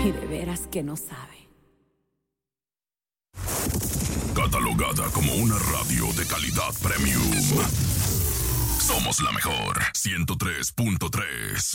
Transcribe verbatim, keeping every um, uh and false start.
Y de veras que no sabe. Catalogada como una radio de calidad premium. Somos la mejor ciento tres punto tres.